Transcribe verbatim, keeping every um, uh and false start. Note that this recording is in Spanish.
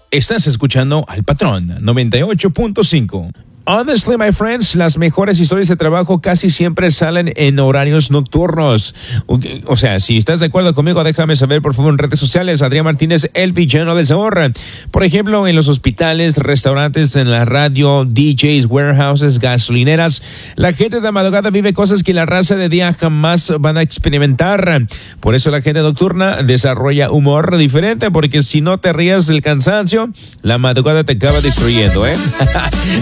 Estás escuchando al Patrón noventa y ocho punto cinco. Honestly, my friends, las mejores historias de trabajo casi siempre salen en horarios nocturnos. O sea, si estás de acuerdo conmigo, déjame saber, por favor, en redes sociales. Adrián Martínez, el villano del sabor. Por ejemplo, en los hospitales, restaurantes, en la radio, D Js, warehouses, gasolineras. La gente de madrugada vive cosas que la raza de día jamás van a experimentar. Por eso la gente nocturna desarrolla humor diferente, porque si no te rías del cansancio, la madrugada te acaba destruyendo, ¿eh?